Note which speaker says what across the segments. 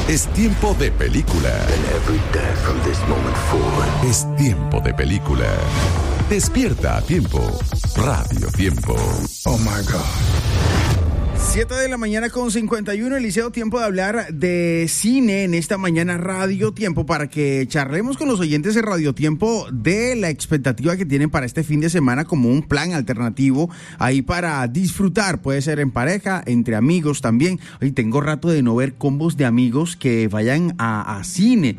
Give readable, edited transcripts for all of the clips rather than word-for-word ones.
Speaker 1: Es tiempo de película. Es tiempo de película. Despierta a tiempo. Radio Tiempo.
Speaker 2: Oh my God.
Speaker 3: 7:51 Eliseo, tiempo de hablar de cine en esta mañana Radio Tiempo para que charlemos con los oyentes de Radio Tiempo de la expectativa que tienen para este fin de semana como un plan alternativo ahí para disfrutar, puede ser en pareja, entre amigos también. Hoy tengo rato de no ver combos de amigos que vayan a cine,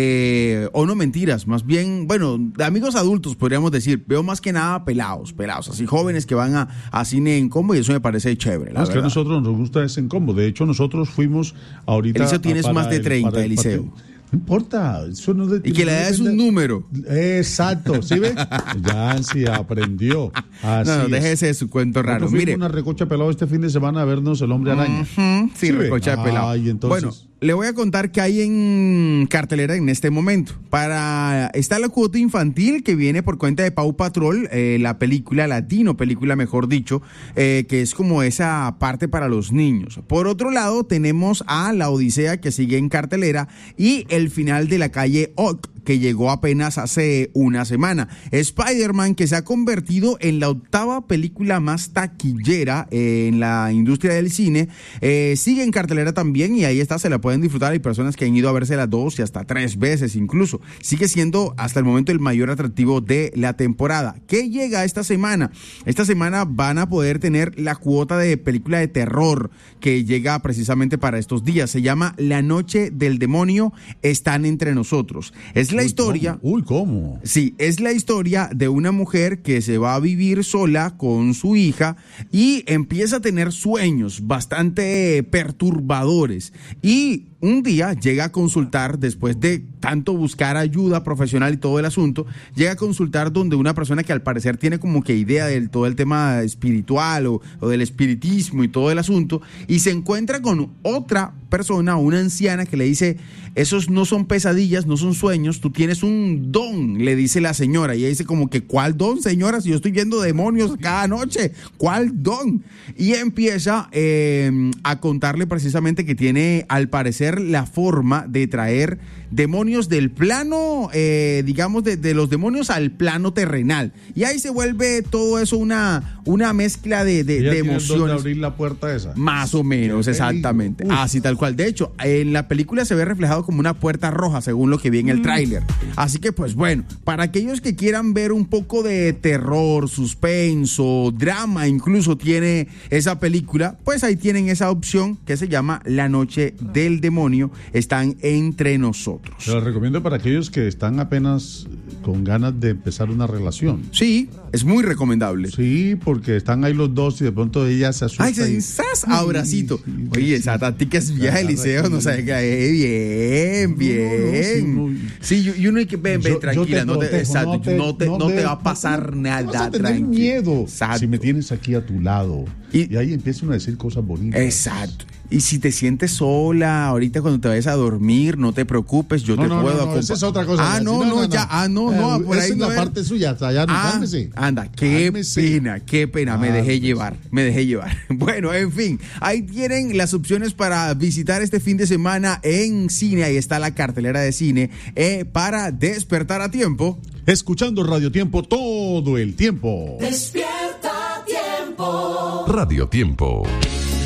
Speaker 3: o no, mentiras, más bien, bueno, de amigos adultos podríamos decir, veo más que nada pelados, así jóvenes que van a cine en combo y eso me parece chévere, la verdad.
Speaker 2: Que a nosotros nos gusta ese en combo. De hecho, nosotros fuimos ahorita.
Speaker 3: Eliseo, tienes más de 30, Eliseo.
Speaker 2: No importa. Eso no
Speaker 3: y que le das un número.
Speaker 2: Exacto. ¿Sí ve? Ya sí aprendió. Así
Speaker 3: no, déjese de su cuento raro.
Speaker 2: Mire, una recocha pelado este fin de semana a vernos El Hombre Araña.
Speaker 3: Sí, recocha de pelado.
Speaker 2: Ay, entonces...
Speaker 3: Bueno, le voy a contar qué hay en cartelera en este momento. Está la cuota infantil que viene por cuenta de Paw Patrol, la película película mejor dicho, que es como esa parte para los niños. Por otro lado, tenemos a La Odisea que sigue en cartelera y El final de la calle Ock, que llegó apenas hace una semana. Spider-Man, que se ha convertido en la 8ª película más taquillera en la industria del cine, sigue en cartelera también y ahí está, se la pueden disfrutar. Hay personas que han ido a verse las 2 y hasta 3 veces incluso. Sigue siendo hasta el momento el mayor atractivo de la temporada. ¿Qué llega esta semana? Esta semana van a poder tener la cuota de película de terror que llega precisamente para estos días. Se llama La Noche del Demonio Están Entre Nosotros. Es la historia.
Speaker 2: ¿Cómo?
Speaker 3: Sí, es la historia de una mujer que se va a vivir sola con su hija y empieza a tener sueños bastante perturbadores. Y un día llega a consultar, después de tanto buscar ayuda profesional y todo el asunto, llega a consultar donde una persona que al parecer tiene como que idea del todo el tema espiritual o del espiritismo y todo el asunto, y se encuentra con otra persona, una anciana, que le dice: esos no son pesadillas, no son sueños, tú tienes un don, le dice la señora. Y ella dice como que: ¿cuál don, señora? Si yo estoy viendo demonios cada noche, ¿cuál don? Y empieza a contarle precisamente que tiene, al parecer, la forma de traer demonios del plano, digamos, de los demonios al plano terrenal. Y ahí se vuelve todo eso una mezcla de emociones.
Speaker 2: ¿Dónde abrir la puerta esa?
Speaker 3: Más o menos, exactamente. Así tal cual. De hecho, en la película se ve reflejado como una puerta roja, según lo que vi en el tráiler. Así que, pues bueno, para aquellos que quieran ver un poco de terror, suspenso, drama, incluso tiene esa película, pues ahí tienen esa opción que se llama La Noche del Demonio Están Entre Nosotros.
Speaker 2: Te lo recomiendo para aquellos que están apenas con ganas de empezar una relación.
Speaker 3: Sí, es muy recomendable.
Speaker 2: Sí, porque están ahí los dos y de pronto ella se asusta.
Speaker 3: Ay, ¡zas! Abracito. Oye, esa táctica es vieja, Eliseo, no sabe qué. Bien. Sí, y uno hay que ven, tranquila, no te va a pasar nada.
Speaker 2: No vas a tener miedo.
Speaker 3: Exacto.
Speaker 2: Si me tienes aquí a tu lado. Y ahí empiezan a decir cosas bonitas.
Speaker 3: Exacto. Y si te sientes sola, ahorita cuando te vayas a dormir, no te preocupes, yo te puedo acompañar.
Speaker 2: Esa es otra cosa.
Speaker 3: Por ahí
Speaker 2: esa es la parte suya, ya no, cálmese.
Speaker 3: Anda, qué pena, me dejé llevar. Bueno, en fin, ahí tienen las opciones para visitar este fin de semana en cine. Ahí está la cartelera de cine para despertar a tiempo.
Speaker 2: Escuchando Radio Tiempo todo el tiempo.
Speaker 4: Despierta a tiempo.
Speaker 1: Radio Tiempo.